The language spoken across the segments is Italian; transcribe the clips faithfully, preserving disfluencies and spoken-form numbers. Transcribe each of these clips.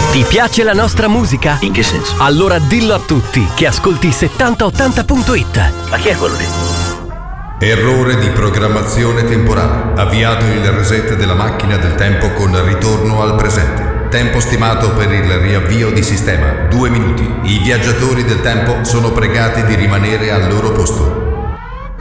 Ti piace la nostra musica? In che senso? Allora dillo a tutti che ascolti settanta ottanta punto it. Ma chi è quello lì? Errore di programmazione temporale. Avviato il reset della macchina del tempo con ritorno al presente. Tempo stimato per il riavvio di sistema, due minuti. I viaggiatori del tempo sono pregati di rimanere al loro posto.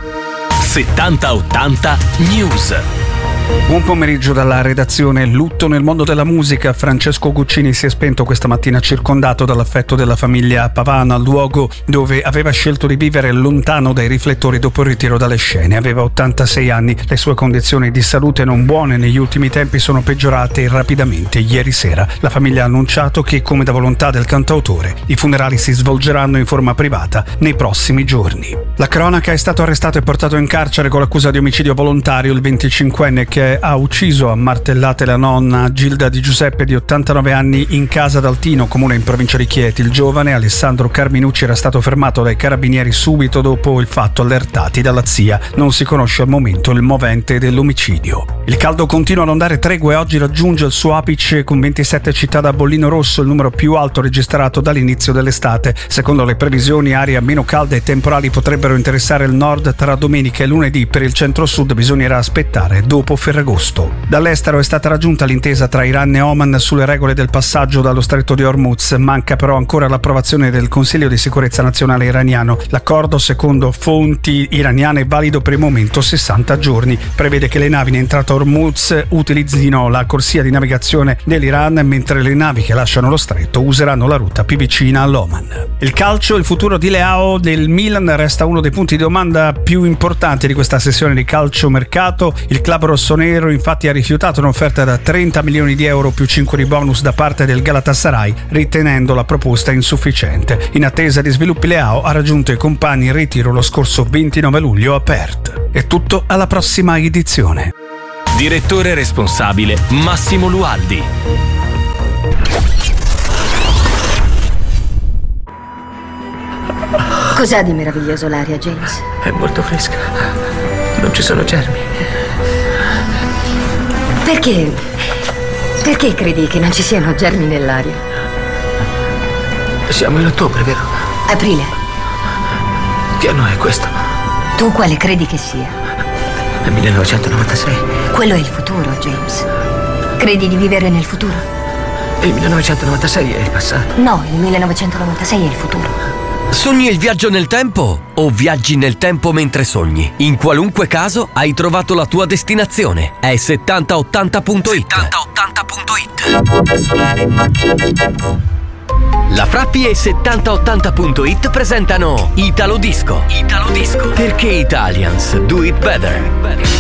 settanta ottanta News. Buon pomeriggio dalla redazione. Lutto nel mondo della musica. Francesco Guccini si è spento questa mattina circondato dall'affetto della famiglia Pavana, luogo dove aveva scelto di vivere lontano dai riflettori dopo il ritiro dalle scene. Aveva ottantasei anni, le sue condizioni di salute non buone negli ultimi tempi sono peggiorate rapidamente. Ieri sera la famiglia ha annunciato che, come da volontà del cantautore, i funerali si svolgeranno in forma privata nei prossimi giorni. La cronaca: è stato arrestato e portato in carcere con l'accusa di omicidio volontario il venticinquenne che ha ucciso a martellate la nonna Gilda Di Giuseppe di ottantanove anni in casa d'Altino, comune in provincia di Chieti. Il giovane Alessandro Carminucci era stato fermato dai carabinieri subito dopo il fatto, allertati dalla zia. Non si conosce al momento il movente dell'omicidio. Il caldo continua a non dare tregua e oggi raggiunge il suo apice con ventisette città da bollino rosso, il numero più alto registrato dall'inizio dell'estate. Secondo le previsioni, aria meno calda e temporali potrebbero interessare il nord tra domenica e lunedì. Per il centro-sud bisognerà aspettare dopo Ferragosto. Dall'estero è stata raggiunta l'intesa tra Iran e Oman sulle regole del passaggio dallo stretto di Hormuz. Manca però ancora l'approvazione del Consiglio di sicurezza nazionale iraniano. L'accordo, secondo fonti iraniane, è valido per il momento sessanta giorni. Prevede che le navi in entrata a Hormuz utilizzino la corsia di navigazione dell'Iran, mentre le navi che lasciano lo stretto useranno la rotta più vicina all'Oman. Il calcio: il futuro di Leao del Milan resta uno dei punti di domanda più importanti di questa sessione di calciomercato. Il club rossonero infatti ha rifiutato un'offerta da trenta milioni di euro più cinque di bonus da parte del Galatasaray, ritenendo la proposta insufficiente. In attesa di sviluppi, Leao ha raggiunto i compagni in ritiro lo scorso ventinove luglio a Perth. È tutto, alla prossima edizione. Direttore responsabile Massimo Lualdi. Cos'ha di meraviglioso l'aria, James? È molto fresca. Non ci sono germi. Perché? Perché credi che non ci siano germi nell'aria? Siamo in ottobre, vero? Aprile. Che anno è questo? Tu quale credi che sia? È millenovecentonovantasei. Quello è il futuro, James. Credi di vivere nel futuro? Il millenovecentonovantasei è il passato. No, il millenovecentonovantasei è il futuro. Sogni il viaggio nel tempo o viaggi nel tempo mentre sogni? In qualunque caso hai trovato la tua destinazione. È settanta ottanta punto it. settanta ottanta punto it. La Frappi e settanta ottanta punto it presentano Italo Disco. Italo Disco. Perché Italians do it better.